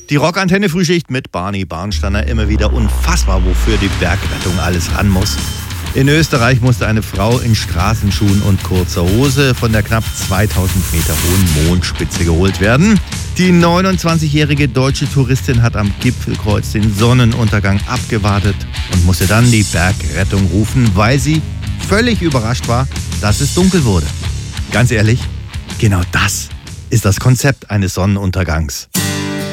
Die Rockantenne Frühschicht mit Barney Barnsteiner. Immer wieder unfassbar, wofür die Bergrettung alles ran muss. In Österreich musste eine Frau in Straßenschuhen und kurzer Hose von der knapp 2000 Meter hohen Mondspitze geholt werden. Die 29-jährige deutsche Touristin hat am Gipfelkreuz den Sonnenuntergang abgewartet und musste dann die Bergrettung rufen, weil sie völlig überrascht war, dass es dunkel wurde. Ganz ehrlich, genau das ist das Konzept eines Sonnenuntergangs.